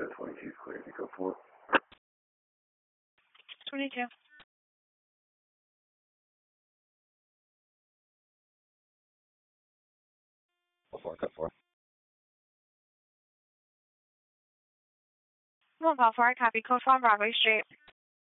22 is clear. You go for it. 22. Cut 4. 1 call 4, copy, code 4 Broadway Street.